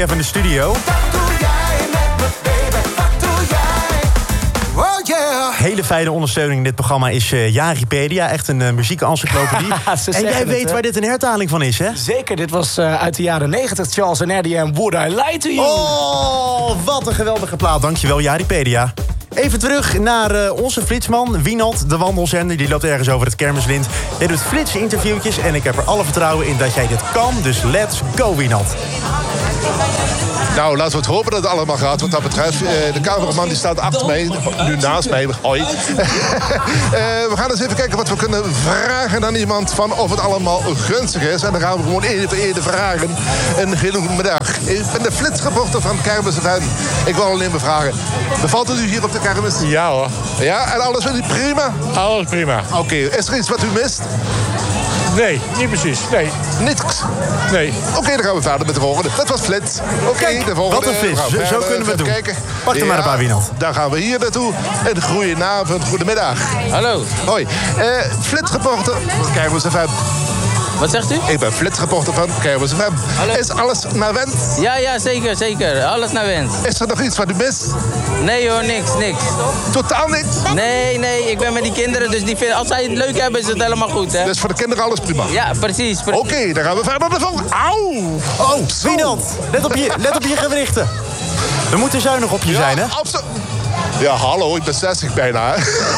Even in de studio. Wat doe jij met me, baby? Wat doe jij? Oh yeah. Hele fijne ondersteuning in dit programma is Jaripedia. Echt een muziekencyclopedie. En jij weet waar dit een hertaling van is, hè? Zeker, dit was uit de jaren 90. Charles & Eddie en Would I Lie to You? Oh, wat een geweldige plaat. Dankjewel, Jaripedia. Even terug naar onze flitsman, Wienald, de wandelzender. Die loopt ergens over het kermislint. Hij doet flitsinterviewtjes en ik heb er alle vertrouwen in dat jij dit kan. Dus let's go, Wienald. Nou, laten we het hopen dat het allemaal gaat wat dat betreft. De cameraman die staat achter mij, nu naast mij. Hoi. We gaan eens even kijken wat we kunnen vragen aan iemand van of het allemaal gunstig is. En dan gaan we gewoon even vragen. Een hele goede middag. Ik ben de flitsreporter van Kermis FM. Ik wil alleen maar vragen. Bevalt het u hier op de kermis? Ja hoor. Ja, en alles vindt u prima? Alles prima. Oké, is er iets wat u mist? Nee, niet precies. Nee. Niks. Nee. Oké, dan gaan we verder met de volgende. Dat was Flits. Oké, de volgende. wat een flits. Zo kunnen we het doen. Kijken. Pak er maar een paar, Wienald. Dan gaan we hier naartoe. En goedenavond, goedemiddag. Hallo. Hoi. Flitsreporter van Kermis FM. Wat zegt u? Ik ben flitsreporter van Kermis FM. Hallo. Is alles naar wens? Ja, zeker. Alles naar wens. Is er nog iets wat u mist? Nee hoor, niks. Totaal niks? Nee, ik ben met die kinderen, dus die vinden, als zij het leuk hebben, is het helemaal goed, hè? Dus voor de kinderen alles prima? Ja, precies. Oké, dan gaan we verder naar de volgende. Auw! Oh, Wienald, let op je gewrichten. We moeten zuinig op je zijn, hè? Absoluut. Ja, hallo, ik ben 60 bijna.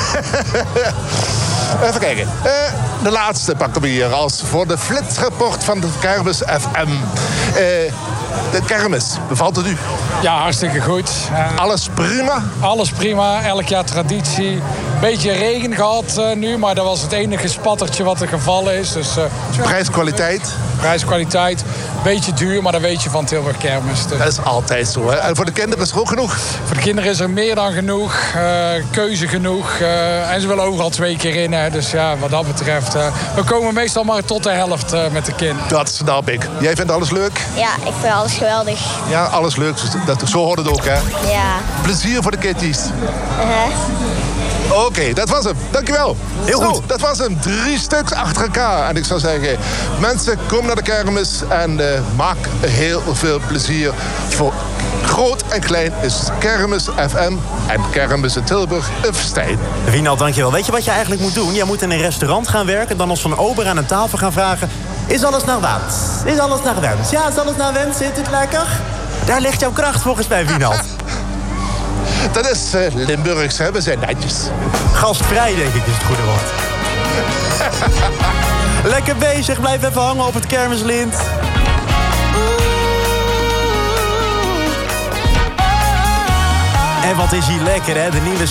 Even kijken. De laatste pakken we hier als voor de flitsrapport van de Kermis FM. De kermis, bevalt het u? Ja, hartstikke goed. Alles prima? Alles prima, elk jaar traditie. Beetje regen gehad nu, maar dat was het enige spattertje wat er gevallen is. Dus, Prijs-kwaliteit? Prijs-kwaliteit. Beetje duur, maar dat weet je van Tilburg Kermis. Dus. Dat is altijd zo, hè? En voor de kinderen is er ook genoeg? Voor de kinderen is er meer dan genoeg. Keuze genoeg. En ze willen overal 2 keer in. Hè. Dus ja, wat dat betreft. We komen meestal maar tot de helft met de kind. Dat snap ik. Jij vindt alles leuk? Ja, ik vind alles geweldig. Ja, alles leuk. Zo hoort het ook, hè? Ja. Plezier voor de kitties. Oké, dat was hem. Dankjewel. Heel goed. Dat was hem. 3 stuks achter elkaar. En ik zou zeggen, mensen, kom naar de kermis en maak heel veel plezier. Voor groot en klein is Kermis FM en Kermis in Tilburg een festijn. Wienald, dankjewel. Weet je wat je eigenlijk moet doen? Jij moet in een restaurant gaan werken, dan als van ober aan een tafel gaan vragen: is alles naar wens? Is alles naar wens? Ja, is alles naar wens? Zit het lekker? Daar ligt jouw kracht volgens mij, Wienald. Dat is Limburgs, hè? We zijn netjes. Gastvrij, denk ik, is het goede woord. Lekker bezig, blijf even hangen op het kermislint. En wat is hier lekker, hè? De nieuwe